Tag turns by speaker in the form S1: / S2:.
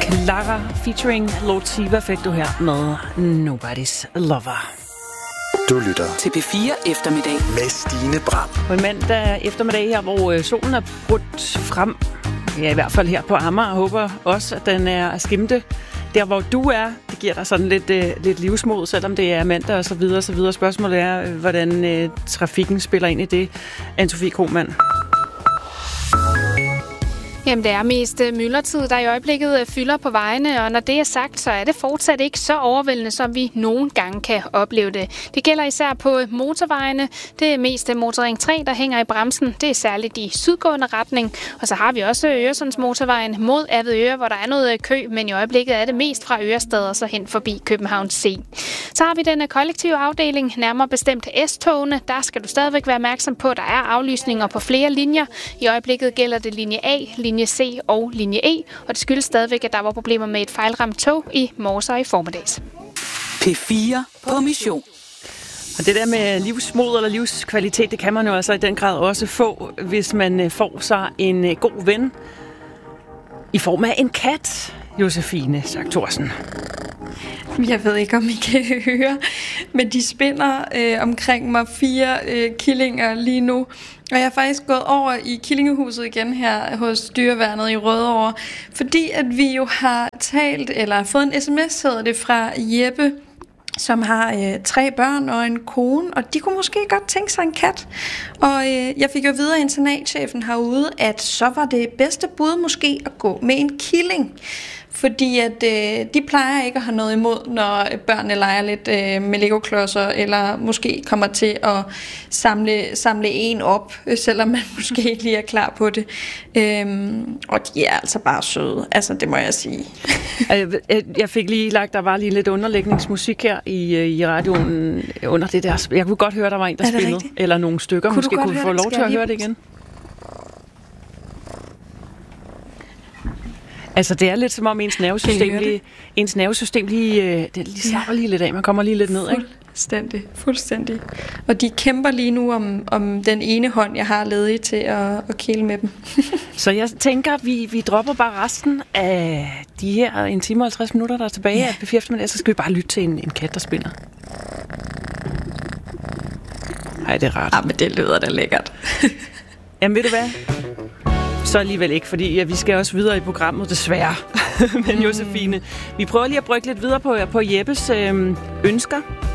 S1: Clara featuring Lord Siva fik du her med Nobody's Lover.
S2: Du lytter
S3: til P4 Eftermiddag
S2: med Stine Bram.
S1: På en mandag eftermiddag her, hvor solen er brudt frem, ja, i hvert fald her på Amager, og håber også, at den er skimte. Der, hvor du er, det giver dig sådan lidt livsmod, selvom det er mandag og så videre, så videre. Spørgsmålet er, hvordan trafikken spiller ind i det. Anne-Sophie Krohmann.
S4: Jamen, det er mest myldretid, der i øjeblikket fylder på vejene, og når det er sagt, så er det fortsat ikke så overvældende, som vi nogle gange kan opleve det. Det gælder især på motorvejene. Det er mest motorring 3, der hænger i bremsen. Det er særligt i sydgående retning. Og så har vi også Øresundsmotorvejen mod Avedøre, hvor der er noget kø, men i øjeblikket er det mest fra Ørestad og så hen forbi København C. Så har vi den kollektive afdeling, nærmere bestemt S-togene. Der skal du stadigvæk være opmærksom på, at der er aflysninger på flere linjer. I øjeblikket gælder det linje A, linje C og linje E, og det skyldes stadigvæk, at der var problemer med et fejlramt tog i morges og i formiddags.
S3: P4 på mission.
S1: Og det der med livsmod eller livskvalitet, det kan man jo altså i den grad også få, hvis man får sig en god ven i form af en kat, Josefine Schack Thorsen.
S5: Jeg ved ikke, om I kan høre, men de spinder omkring mig 4 killinger lige nu. Og jeg er faktisk gået over i killingehuset igen her hos Dyreværnet i Rødovre, fordi at vi jo har talt, eller fået en sms, hedder det, fra Jeppe, som har 3 børn og en kone, og de kunne måske godt tænke sig en kat. Og jeg fik jo videre af internatchefen herude, at så var det bedste bud måske at gå med en killing. Fordi at de plejer ikke at have noget imod, når børnene leger lidt med Lego-klodser, eller måske kommer til at samle en op, selvom man måske ikke lige er klar på det. Og de er altså bare søde, altså det må jeg sige.
S1: Jeg fik lige lagt, der var lige lidt underlægningsmusik her i radioen under det der. Jeg kunne godt høre, der var en, der spillede, rigtigt? Eller nogle stykker. Måske kunne få lov til at høre det igen. Altså, det er lidt som om ens nervesystem lige slapper lige lidt af. Man kommer lige lidt ned, ikke?
S5: Fuldstændig. Og de kæmper lige nu om den ene hånd, jeg har ledig til at kæle med dem.
S1: Så jeg tænker, vi dropper bare resten af de her 1 time og 50 minutter, der er tilbage af P4 Eftermiddag, så skal vi bare lytte til en kat, der spinner. Ej, det er rart.
S5: Ja, men det lyder da lækkert.
S1: Jamen, ved du hvad? Så alligevel ikke, fordi vi skal også videre i programmet, desværre. Men Josefine, vi prøver lige at brygge lidt videre på Jeppes ønsker.